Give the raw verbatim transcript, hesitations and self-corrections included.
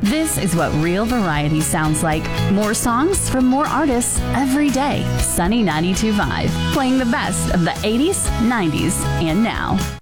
This is what real variety sounds like. More songs from more artists every day. Sunny ninety-two point five, playing the best of the eighties, nineties, and now.